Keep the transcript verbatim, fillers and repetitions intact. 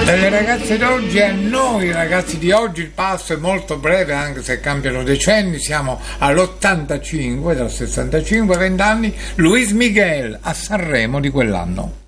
Dalle ragazze d'oggi a noi ragazzi di oggi il passo è molto breve, anche se cambiano decenni. Siamo all'ottantacinque, dal sessantacinque, venti anni, Luis Miguel a Sanremo di quell'anno.